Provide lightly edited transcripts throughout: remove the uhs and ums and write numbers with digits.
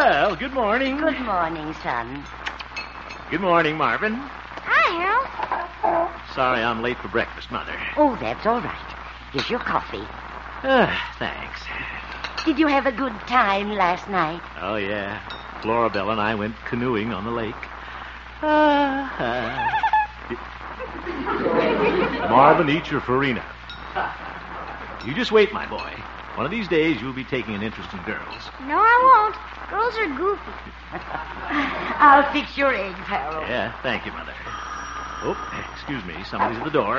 Well, good morning. Good morning, son. Good morning, Marvin. Hi, Harold. Sorry I'm late for breakfast, Mother. Oh, that's all right. Here's your coffee. Thanks. Did you have a good time last night? Oh, yeah. Florabelle and I went canoeing on the lake. Marvin, eat your farina. You just wait, my boy. One of these days, you'll be taking an interest in girls. No, I won't. Girls are goofy. I'll fix your eggs, Harold. Yeah, thank you, Mother. Oh, excuse me. Somebody's at the door.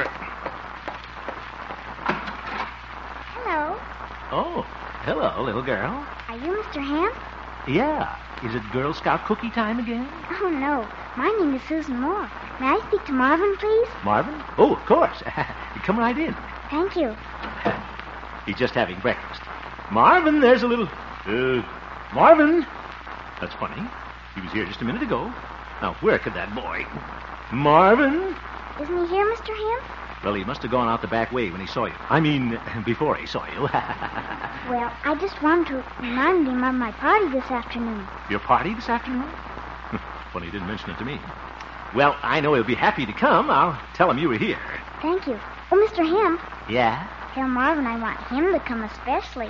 Hello. Oh, hello, little girl. Are you Mr. Ham? Yeah. Is it Girl Scout cookie time again? Oh, no. My name is Susan Moore. May I speak to Marvin, please? Marvin? Oh, of course. Come right in. Thank you. He's just having breakfast. Marvin, there's a little... Marvin? That's funny. He was here just a minute ago. Now, where could that boy... Marvin? Isn't he here, Mr. Ham? Well, he must have gone out the back way when he saw you. I mean, before he saw you. Well, I just wanted to remind him of my party this afternoon. Your party this afternoon? Funny he didn't mention it to me. Well, I know he'll be happy to come. I'll tell him you were here. Thank you. Oh, Mr. Ham, Yeah? tell Marvin I want him to come especially.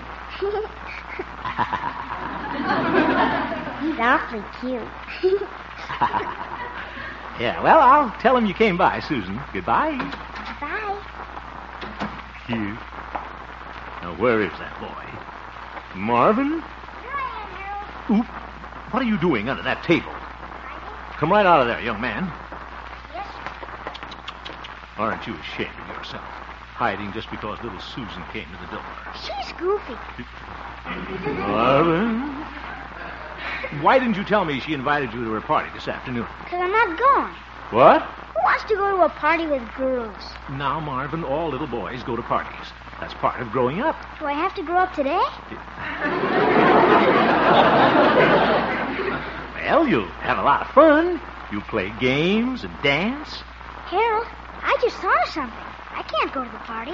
He's awfully cute. Yeah, well, I'll tell him you came by, Susan. Goodbye. Bye. Cute. Now, where is that boy? Marvin? Here I am, Harold. Oop. What are you doing under that table? Come right out of there, young man. Yes, Aren't you ashamed of yourself? Hiding just because little Susan came to the door. she's goofy. Marvin? Why didn't you tell me she invited you to her party this afternoon? Because I'm not going. What? Who wants to go to a party with girls? Now, Marvin, all little boys go to parties. That's part of growing up. Do I have to grow up today? Well, you'll have a lot of fun. You'll play games and dance. Harold, I just thought of something. I can't go to the party.